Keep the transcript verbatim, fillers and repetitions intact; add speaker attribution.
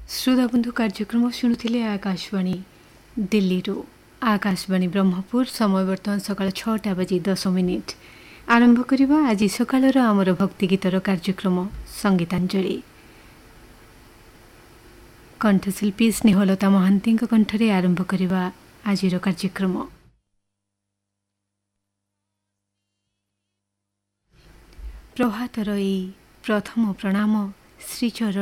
Speaker 1: श्रोताबंधु कार्यक्रम शुणुले आकाशवाणी दिल्ली रो आकाशवाणी ब्रह्मपुर समय बर्तमान सकाळ छटा बजी दस मिनिट आरंभ करिबा आज सकाळर आमर भक्ति गीतर कार्यक्रम संगीतांजलि कंठशिल्पी स्नेहलता महांती कंठरे आरंभ करिबा आजिर कार्यक्रम। प्रभातर प्रथम प्रणाम श्रीचरण